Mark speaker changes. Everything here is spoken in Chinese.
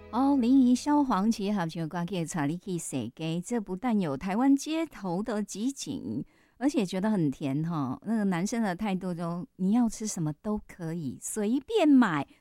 Speaker 1: 哦，临沂萧煌奇合唱歌给查理去写给，这不但有台湾街头的集锦，而且觉得很甜哈。那个男生的态度中，你要吃什么都可以，随便买，